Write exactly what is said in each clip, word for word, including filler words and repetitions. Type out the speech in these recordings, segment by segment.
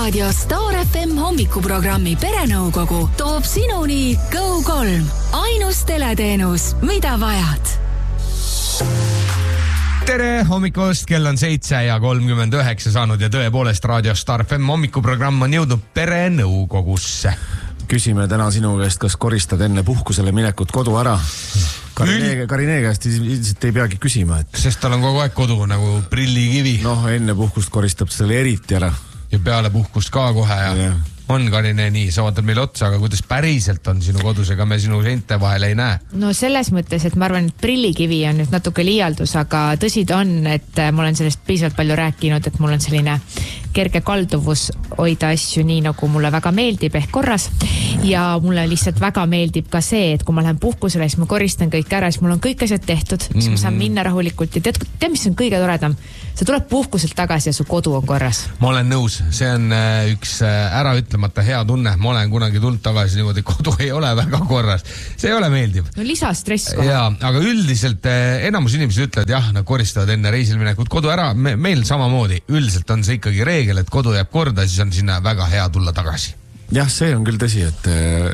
Raadio Star F M hommikuprogrammi Perenõukogu toob sinuni Go kolm. Ainus teleteenus, mida vajad. Tere hommikust, kell on seitse ja kolmkümmend üheksa saanud ja tõepoolest Raadio Star F M hommikuprogramm on jõudnud Perenõukogusse. Küsime täna sinu käest, kas koristad enne puhkusele minekut kodu ära? Karinee, Karinee käest ilmselt ei peagi küsima, et... Sest tal on kogu aeg kodu nagu prillikivi. Noh, enne puhkust koristab selle eriti ära. Ja peale puhkust ka kohe ja... ja. On Karinee nii, sa vaatad meile otsa, aga kuidas päriselt on sinu kodus, ega me sinu seinte vahel ei näe? No selles mõttes, et ma arvan, et prillikivi on nüüd natuke liialdus, aga tõsi ta on, et ma olen sellest piisavalt palju rääkinud, et mul on selline kerge kalduvus hoida asju nii, nagu mulle väga meeldib ehk korras. Ja mulle lihtsalt väga meeldib ka see, et kui ma lähen puhkusele, siis ma koristan kõik ära, siis mul on kõik asjad tehtud, siis mm-hmm. ma saan minna rahulikult ja tead, tead, mis on kõige toredam? Sa tuleb puhkuselt tagasi ja su kodu on korras. Ma olen nõus, see on üks ära ütlemata hea tunne. Ma olen kunagi tulnud tagasi niimoodi, kodu ei ole väga korras. See ei ole meeldiv. No lisastress kohe. Ja, aga üldiselt enamus inimesed ütlevad, jah, nad koristavad enne reisil minekut kodu ära. Me, meil samamoodi, üldiselt on see ikkagi reegel, et kodu jääb korda, siis on sinna väga hea tulla tagasi. Jah, see on küll tõsi, et,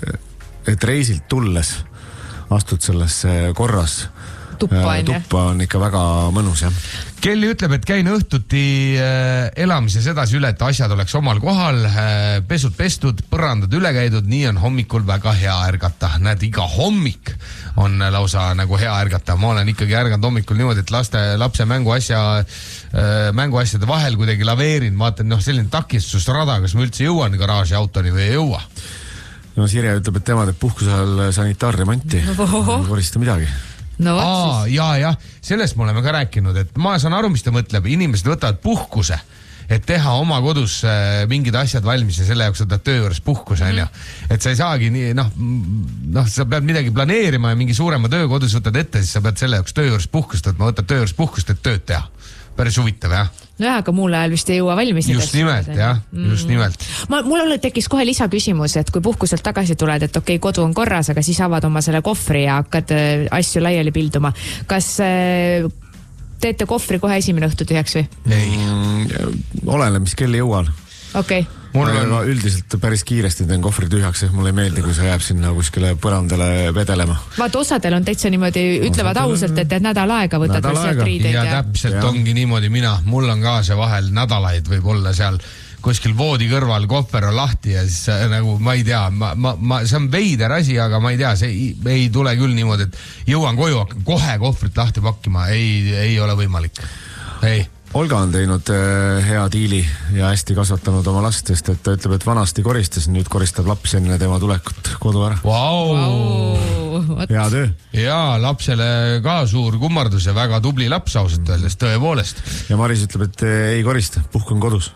et reisilt tulles astud sellesse korras tuppa on, tuppa on ikka väga mõnus, jah. Kelly ütleb, et käin õhtuti äh, elamises edasi üle, et asjad oleks omal kohal, äh, pesud pestud, põrandad üle käidud, nii on hommikul väga hea ärgata. Näed, iga hommik on lausa nagu hea ärgata. Ma olen ikkagi ärganud hommikul niimoodi, et laste, lapse mänguasja, äh, mänguasjade vahel kuidagi laveerin. Vaatan, noh, selline takistusrada, kas ma üldse jõuan garaaži autoni või ei jõua. No Sirje ütleb, et tema teeb puhkuse all sanitaarremonti. Ei korista midagi. No, Aa, ja, ja, sellest me oleme ka rääkinud, et ma saan aru, mis ta mõtleb. Inimesed võtavad puhkuse, et teha oma kodus mingid asjad valmis ja selle jaoks võtad töö juures puhkuse, mm. ja. Et sa ei saagi nii, noh, noh, sa pead midagi planeerima ja mingi suurema töö kodus võtad ette, siis sa pead selle jaoks töö juures puhkust, et ma võtad töö juures puhkust, et tööd teha. Päris huvitav, jah? No jah, aga muul ajal vist ei jõua valmis. Just nimelt, jah, just nimelt. Ma, mul tekkis kohe lisaküsimus, et kui puhkuselt tagasi tuled, et okei, okay, kodu on korras, aga siis avad oma selle kohvri ja hakkad asju laiali pilduma. Kas äh, teete kohvri kohe esimene õhtu tühjaks või? Ei. Mm, oleneb, mis kell jõuan. Okei. Okay. Mul on üldiselt päris kiiresti teen kohvri tühjaks, ehk mulle ei meeldi, kui see jääb sinna kuskile põrandale vedelema. Vaat osadel on täitsa niimoodi, ütlevad ausalt, et nädal aega võtad veel sealt riideid. Ja, ja täpselt ja. Ongi niimoodi mina. Mul on ka see vahel nädalaid võib olla seal kuskil voodi kõrval, kohver on lahti ja siis nagu ma ei tea, ma, ma, ma, see on veider asi, aga ma ei tea, see ei, ei tule küll niimoodi, et jõuan koju, kohe kohvrit lahti pakkima, ei, ei ole võimalik. Ei. Olga on teinud äh, hea diili ja hästi kasvatanud oma last, sest et ta ütleb, et vanasti koristas, nüüd koristab laps enne tema tulekut kodu ära. Vau! Wow. Hea töö. Ja lapsele ka suur kummardus ja väga tubli laps ausalt öeldes, tõepoolest. Ja Maris ütleb, et ei korista, puhkan kodus.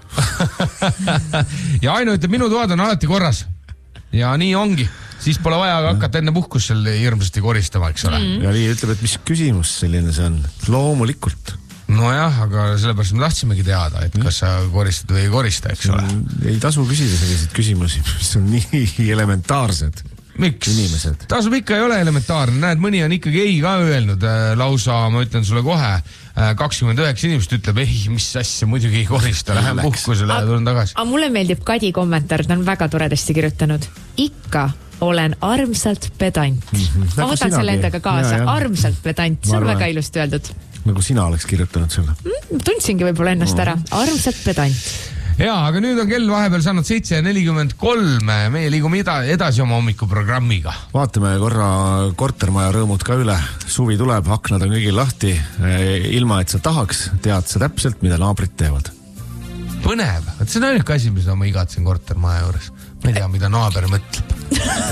Ja Aino ütleb, minu toad on alati korras. Ja nii ongi. Siis pole vaja hakata enne puhkus seal hirmsasti koristama, eks ole. Mm. Ja Lii ütleb, et mis küsimus selline see on? Loomulikult. No jah, aga sellepärast me tahtsimegi teada, et kas sa koristad või ei korista, eks ole. Ei tasu küsida selliseid küsimusi, mis on nii elementaarsed. Miks? Inimesed. Tasub ikka ei ole elementaarne. Näed, mõni on ikkagi ei ka öelnud. Lausa, ma ütlen sulle kohe, kakskümmend üheksa inimest ütleb, ei, mis asja, muidugi ei korista, lähen puhkusele ja tulen tagasi. Aga mulle meeldib Kadi kommentaar, ta on väga toredasti kirjutanud. Ikka olen armsalt pedant. Mm-hmm. Ma võtan selle endaga kaasa. Ja, ja. Armsalt pedant, see on arvan. Väga ilusti öeldud. Nagu sina oleks kirjutanud selle. Mm, tundsingi võib-olla ennast ära. Armsalt pedant. Jaa, aga nüüd on kell vahepeal saanud seitse nelikümmend kolm. Meie liigume edasi oma hommikuprogrammiga. Vaatame korra kortermaja rõõmud ka üle. Suvi tuleb, aknad on kõigil lahti. Ilma, et sa tahaks, tead sa täpselt, mida naabrid teevad. Põnev. See on ainuke asi, mis ma igatsen kortermaja juures. Ma ei tea, mida naaber mõtleb.